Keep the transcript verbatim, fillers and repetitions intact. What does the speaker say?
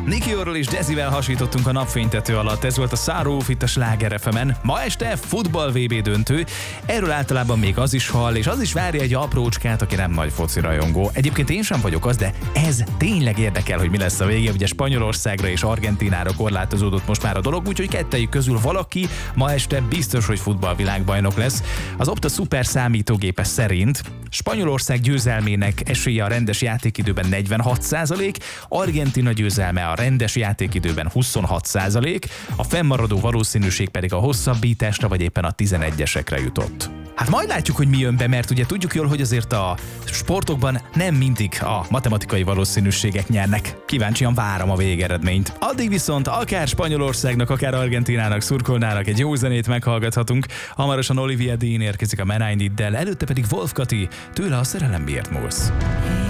Nikiorról és Dezivel hasítottunk a napfénytető alatt, ez volt a Sunroof itt a Sláger ef emen. Ma este futball vé bé döntő, erről általában még az is hall, és az is várja egy aprócskát, aki nem nagy foci rajongó. Egyébként én sem vagyok az, de ez tényleg érdekel, hogy mi lesz a vége. Ugye Spanyolországra és Argentínára korlátozódott most már a dolog, úgyhogy kettejük közül valaki ma este biztos, hogy futballvilágbajnok lesz. Az Opta szuper számítógépe szerint Spanyolország győzelmének esélye a rendes játékidőben negyvenhat százalék, Argentína győzelme a rendes játékidőben huszonhat százalék, a fennmaradó valószínűség pedig a hosszabbításra vagy éppen a tizenegyesekre jutott. Hát majd látjuk, hogy mi jön be, mert ugye tudjuk jól, hogy azért a sportokban nem mindig a matematikai valószínűségek nyernek. Kíváncsian várom a végeredményt. Addig viszont akár Spanyolországnak, akár Argentínának szurkolnának, egy jó zenét meghallgathatunk. Hamarosan Olivia Dean érkezik a Man I Need-del, előtte pedig Wolf Kati, tőle a Szerelem miért múlsz.